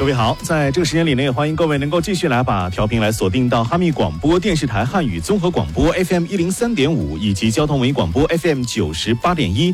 各位好，在这个时间里呢，也欢迎各位能够继续来把调频来锁定到哈密广播电视台汉语综合广播 FM 103.5以及交通文艺广播 FM 98.1。